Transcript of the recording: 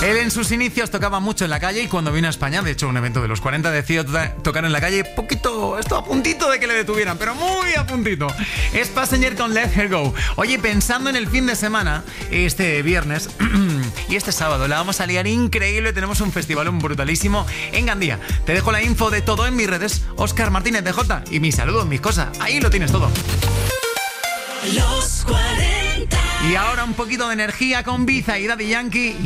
Él en sus inicios tocaba mucho en la calle y cuando vino a España, de hecho un evento de los 40, decidió tocar en la calle esto a puntito de que le detuvieran, pero muy a puntito. Es Passenger con Let Her Go. Oye, pensando en el fin de semana, este viernes y este sábado la vamos a liar increíble, tenemos un festivalón brutalísimo en Gandía. Te dejo la info de todo en mis redes, Óscar Martínez DJ, y mis saludos, mis cosas, ahí lo tienes todo. Los 40. Y ahora un poquito de energía con Biza y Daddy Yankee.